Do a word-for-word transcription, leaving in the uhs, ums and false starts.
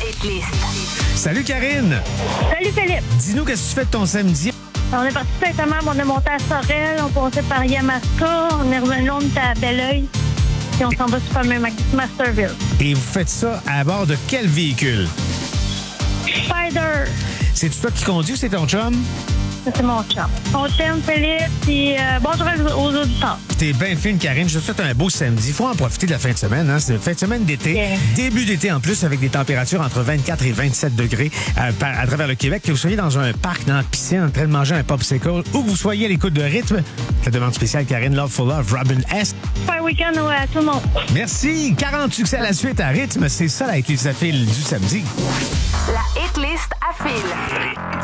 Hitlist. Salut Karine! Salut Philippe! Dis-nous qu'est-ce que tu fais de ton samedi? On est parti de Saint-Amand, on est monté à Sorel, on passait par Yamaska, on est revenu, on était à Belleuil, puis on s'en va sur Masterville. Et vous faites ça à bord de quel véhicule? Spider! C'est-tu toi qui conduis ou c'est ton chum? C'est mon chum. On t'aime, Philippe, puis euh, bonjour aux auditeurs. T'es bien fine, Karine. Je te souhaite un beau samedi. Il faut en profiter de la fin de semaine. Hein? C'est une fin de semaine d'été. Yeah. Début d'été en plus, avec des températures entre vingt-quatre et vingt-sept degrés à, à travers le Québec. Que vous soyez dans un parc, dans la piscine, en train de manger un popsicle, ou que vous soyez à l'écoute de rythme. La demande spéciale, Karine Love for Love, Robin S. Super week-end ouais, à tout le monde. Merci. quarante succès à la suite à rythme. C'est ça la hitlist à fil du samedi. La hitlist à fil.